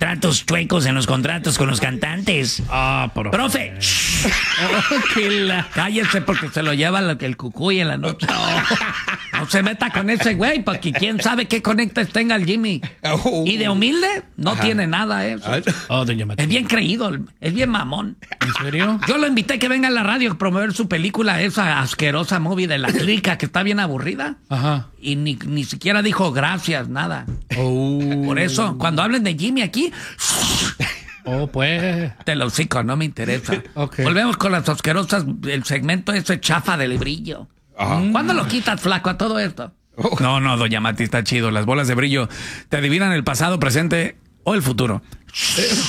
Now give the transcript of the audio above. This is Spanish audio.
tratos chuecos en los contratos con los cantantes. Profe. Cállese porque se lo lleva el cucuy en la noche. No se meta con ese güey porque quién sabe qué conectes tenga el Jimmy. Y de humilde no tiene nada eso. Es bien creído, es bien mamón. ¿En serio? Yo lo invité que venga a la radio a promover su película, esa asquerosa movie de la clica que está bien aburrida. Ajá. Y ni siquiera dijo gracias, nada. Por eso, cuando hablen de Jimmy aquí, pues. te lo hocico, no me interesa. Okay. Volvemos con las asquerosas, el segmento ese chafa del brillo. ¿Cuándo lo quitas, flaco, a todo esto? No, doña Mati, está chido. Las bolas de brillo te adivinan el pasado, presente o el futuro.